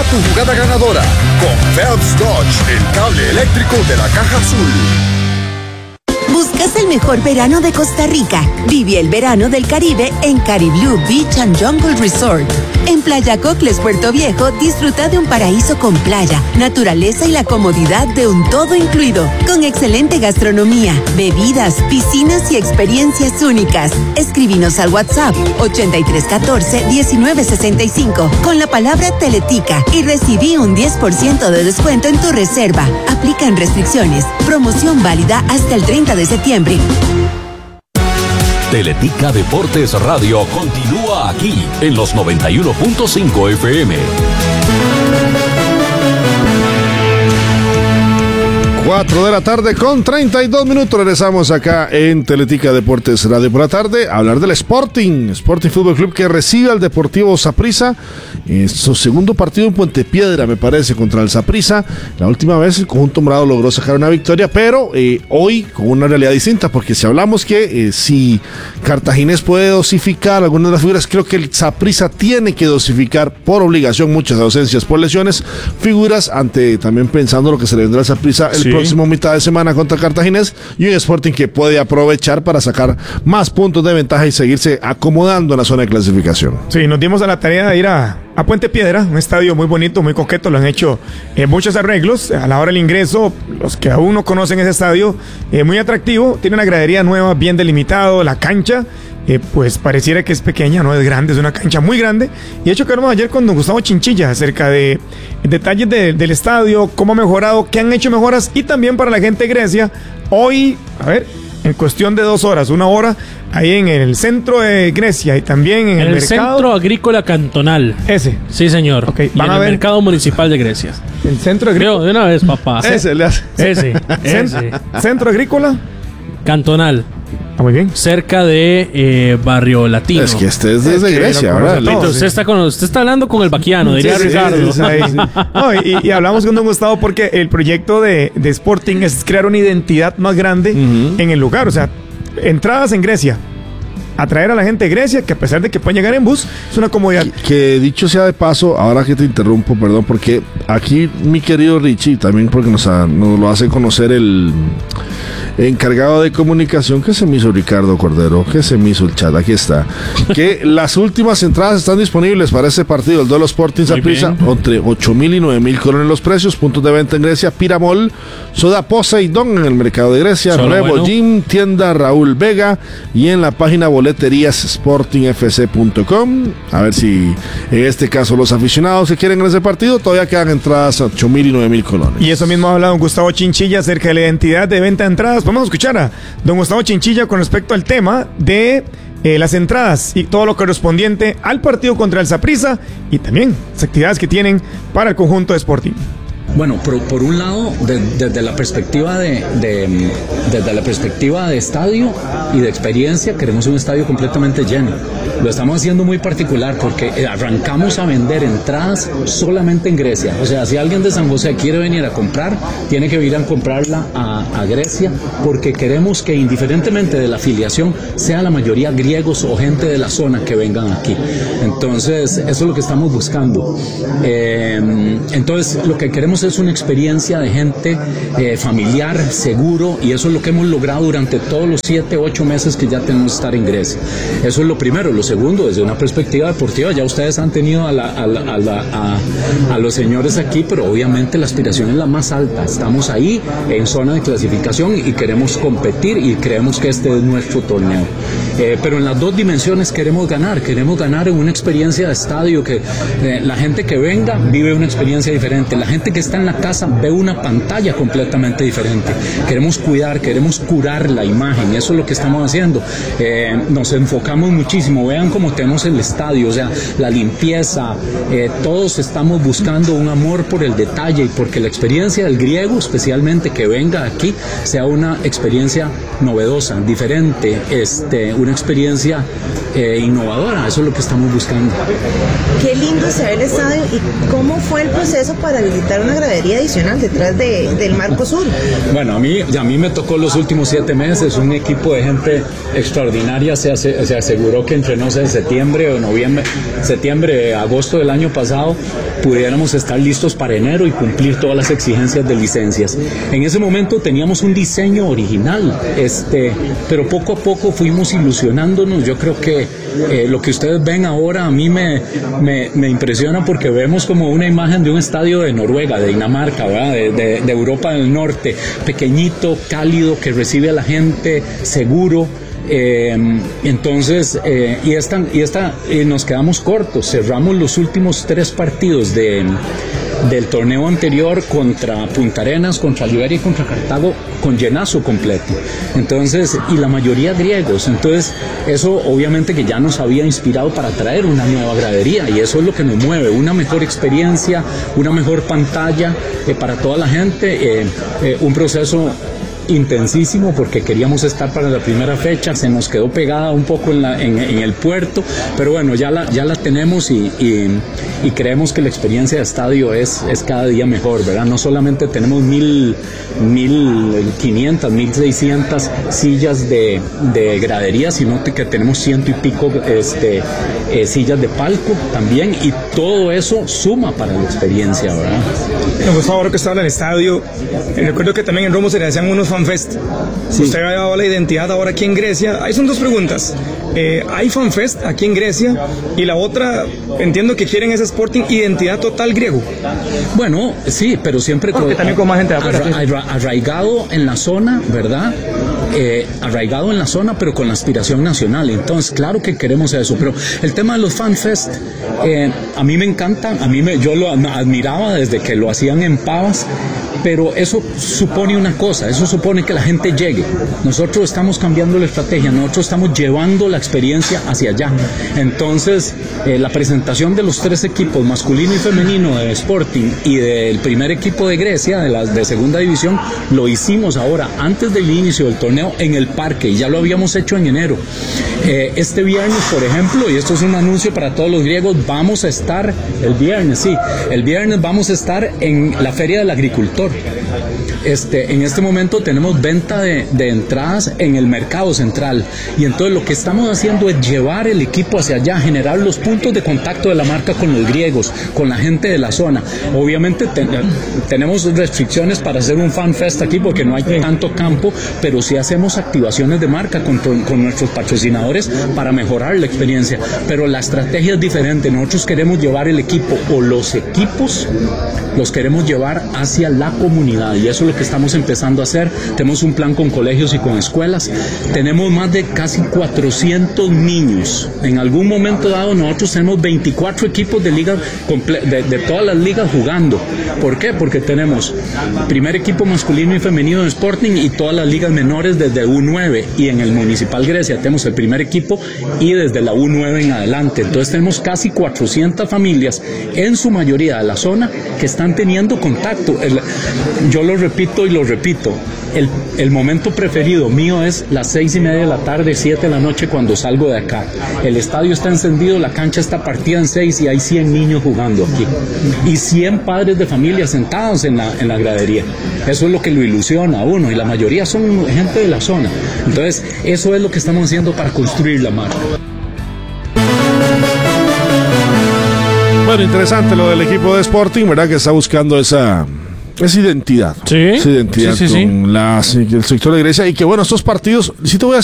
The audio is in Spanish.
tu jugada ganadora con Phelps Dodge, el cable eléctrico de la Caja Azul. ¿Buscas el mejor verano de Costa Rica? Vive el verano del Caribe en Cariblú Beach and Jungle Resort. En Playa Cocles, Puerto Viejo, disfruta de un paraíso con playa, naturaleza y la comodidad de un todo incluido, con excelente gastronomía, bebidas, piscinas y experiencias únicas. Escríbenos al WhatsApp 8314-1965 con la palabra Teletica y recibí un 10% de descuento en tu reserva. Aplican restricciones. Promoción válida hasta el 30 de septiembre. Teletica Deportes Radio continúa aquí en los 91.5 FM. 4 de la tarde con 32 minutos. Regresamos acá en Teletica Deportes Radio por la tarde a hablar del Sporting Fútbol Club, que recibe al Deportivo Saprissa en su segundo partido en Puente Piedra, me parece, contra el Saprissa. La última vez el conjunto morado logró sacar una victoria, pero hoy con una realidad distinta, porque si hablamos que si Cartaginés puede dosificar algunas de las figuras, creo que el Saprissa tiene que dosificar por obligación muchas ausencias por lesiones, figuras ante también pensando lo que se le vendrá al Saprissa el próximo mitad de semana contra Cartaginés, y un Sporting que puede aprovechar para sacar más puntos de ventaja y seguirse acomodando en la zona de clasificación. Sí, nos dimos a la tarea de ir a Puente Piedra, un estadio muy bonito, muy coqueto, lo han hecho muchos arreglos a la hora del ingreso. Los que aún no conocen ese estadio, muy atractivo, tiene una gradería nueva, bien delimitado, la cancha pues pareciera que es pequeña, no es grande, es una cancha muy grande. Y de hecho que hablamos ayer con don Gustavo Chinchilla acerca de detalles del estadio, cómo ha mejorado, qué han hecho mejoras, y también para la gente de Grecia, hoy, en cuestión de 2 horas, 1 hora, ahí en el centro de Grecia y también en el mercado. Centro Agrícola Cantonal. Ese. Sí, señor. Okay, y en el mercado municipal de Grecia. El centro agrícola. De una vez, papá. Ese. Centro Agrícola Cantonal. Muy bien. Cerca de Barrio Latino. Es que este es desde Grecia, ¿verdad? Usted está hablando con el vaquiano, diría Ricardo. Y hablamos con don Gustavo porque el proyecto de Sporting es crear una identidad más grande en el lugar. O sea, entradas en Grecia, atraer a la gente de Grecia, que a pesar de que pueden llegar en bus, es una comodidad. Que dicho sea de paso, ahora que te interrumpo, perdón, porque aquí mi querido Richie, también porque nos lo hace conocer el encargado de comunicación, que se me hizo Ricardo Cordero, que se me hizo el chat, aquí está, que las últimas entradas están disponibles para ese partido, el duelo Sporting Saprissa, entre 8,000 y 9,000 colones los precios, puntos de venta en Grecia, Piramol, Soda Poseidón en el mercado de Grecia, Revo Gym, tienda Raúl Vega, y en la página boleteriassportingfc.com. A ver si en este caso los aficionados que quieren en ese partido, todavía quedan entradas a 8,000 y 9,000 colones. Y eso mismo ha hablado don Gustavo Chinchilla acerca de la identidad de venta de entradas. Vamos a escuchar a don Gustavo Chinchilla con respecto al tema de las entradas y todo lo correspondiente al partido contra el Saprissa y también las actividades que tienen para el conjunto de Sporting. Bueno, por un lado, desde la perspectiva desde la perspectiva de estadio y de experiencia, queremos un estadio completamente lleno. Lo estamos haciendo muy particular porque arrancamos a vender entradas solamente en Grecia. O sea, si alguien de San José quiere venir a comprar, tiene que ir a comprarla a Grecia, porque queremos que indiferentemente de la afiliación, sea la mayoría griegos o gente de la zona que vengan aquí. Entonces, eso es lo que estamos buscando. Entonces, lo que queremos es una experiencia de gente familiar, seguro, y eso es lo que hemos logrado durante todos los 7, 8 meses que ya tenemos que estar en Grecia. Eso es lo primero. Lo segundo, desde una perspectiva deportiva, ya ustedes han tenido a los señores aquí, pero obviamente la aspiración es la más alta. Estamos ahí en zona de clasificación y queremos competir y creemos que este es nuestro torneo. Pero en las dos dimensiones queremos ganar en una experiencia de estadio, que la gente que venga vive una experiencia diferente, la gente que está en la casa ve una pantalla completamente diferente. Queremos curar la imagen, eso es lo que estamos haciendo. Nos enfocamos muchísimo, vean cómo tenemos el estadio, o sea, la limpieza, todos estamos buscando un amor por el detalle y porque la experiencia del griego, especialmente que venga aquí, sea una experiencia novedosa, diferente, una experiencia innovadora. Eso es lo que estamos buscando. Qué lindo se ve el estadio. ¿Y cómo fue el proceso para habilitar una gradería adicional detrás del Marco Sur? Bueno, a mí me tocó los últimos 7 meses. Un equipo de gente extraordinaria se aseguró que entre, no sé, septiembre, agosto del año pasado, pudiéramos estar listos para enero y cumplir todas las exigencias de licencias. En ese momento teníamos un diseño original, pero poco a poco fuimos ilusionándonos. Yo creo que lo que ustedes ven ahora a mí me impresiona, porque vemos como una imagen de un estadio de Noruega, de Dinamarca, ¿verdad? De Europa del Norte, pequeñito, cálido, que recibe a la gente, seguro. Entonces nos quedamos cortos. Cerramos los últimos 3 partidos del torneo anterior contra Punta Arenas, contra Liberia y contra Cartago con llenazo completo. Entonces, y la mayoría griegos. Entonces, eso obviamente que ya nos había inspirado para traer una nueva gradería, y eso es lo que nos mueve, una mejor experiencia, una mejor pantalla para toda la gente, un proceso intensísimo, porque queríamos estar para la primera fecha. Se nos quedó pegada un poco en el puerto, pero bueno, ya la tenemos y creemos que la experiencia de estadio es cada día mejor, ¿verdad? No solamente tenemos 1,500, 1,600 sillas de gradería, sino que tenemos 100 y pico sillas de palco también, y todo eso suma para la experiencia, ¿verdad? Pues ahora que estaba en el estadio, recuerdo que también en Romo se le hacían unos FanFest. Sí. Usted ha dado la identidad ahora aquí en Grecia. Ahí son 2 preguntas. ¿Hay FanFest aquí en Grecia? Y la otra, entiendo que quieren ese Sporting identidad total griego. Bueno, sí, pero siempre también con más gente arraigado en la zona, ¿verdad? Arraigado en la zona, pero con la aspiración nacional. Entonces, claro que queremos eso. Pero el tema de los FanFest, a mí me encanta. Yo lo admiraba desde que lo hacían en Pavas. Pero eso supone una cosa, eso supone que la gente llegue. Nosotros estamos cambiando la estrategia, nosotros estamos llevando la experiencia hacia allá. Entonces, la presentación de los 3 equipos, masculino y femenino de Sporting, y del primer equipo de Grecia, de segunda división, lo hicimos ahora, antes del inicio del torneo, en el parque, y ya lo habíamos hecho en enero. Este viernes, por ejemplo, y esto es un anuncio para todos los griegos, vamos a estar el viernes vamos a estar en la Feria del Agricultor. En este momento tenemos venta de entradas en el mercado central, y entonces lo que estamos haciendo es llevar el equipo hacia allá, generar los puntos de contacto de la marca con los griegos, con la gente de la zona. Obviamente tenemos restricciones para hacer un FanFest aquí porque no hay tanto campo, pero sí hacemos activaciones de marca con nuestros patrocinadores para mejorar la experiencia, pero la estrategia es diferente. Nosotros queremos llevar el equipo, o los equipos los queremos llevar hacia la comunidad, y eso es lo que estamos empezando a hacer. Tenemos un plan con colegios y con escuelas. Tenemos más de casi 400 niños. En algún momento dado nosotros tenemos 24 equipos de liga de todas las ligas jugando. ¿Por qué? Porque tenemos primer equipo masculino y femenino de Sporting y todas las ligas menores desde U9, y en el Municipal Grecia tenemos el primer equipo y desde la U9 en adelante. Entonces tenemos casi 400 familias, en su mayoría de la zona, que están teniendo contacto. Yo lo repito y lo repito, el momento preferido mío es las 6:30 de la tarde, 7 de la noche, cuando salgo de acá. El estadio está encendido, la cancha está partida en 6 y hay 100 niños jugando aquí, y 100 padres de familia sentados en la gradería. Eso es lo que lo ilusiona a uno, y la mayoría son gente de la zona. Entonces, eso es lo que estamos haciendo para construir la marca. Bueno, interesante lo del equipo de Sporting, ¿verdad? Que está buscando esa identidad. Sí. Esa identidad con el sector de Grecia. Y que bueno, estos partidos, sí te voy a